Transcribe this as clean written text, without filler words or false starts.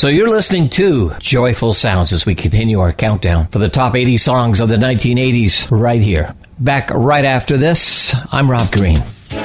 So you're listening to Joyful Sounds as we continue our countdown for the top 80 songs of the 1980s right here. Back right after this, I'm Rob Green.